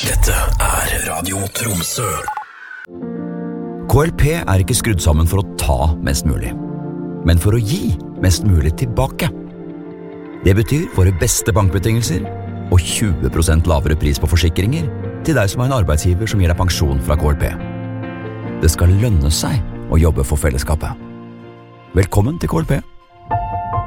Dette Radio Tromsø. KLP ikke skrudd sammen for å ta mest mulig, men for å gi mest mulig tilbake. Det betyr våre beste bankbetingelser og 20% lavere pris på forsikringer til deg som en arbeidsgiver som gir deg pensjon fra KLP. Det skal lønne seg å jobbe for fellesskapet. Velkommen til KLP.